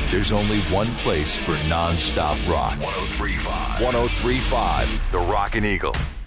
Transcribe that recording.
There's only one place for non-stop rock. 103.5. 103.5, The Rockin' Eagle.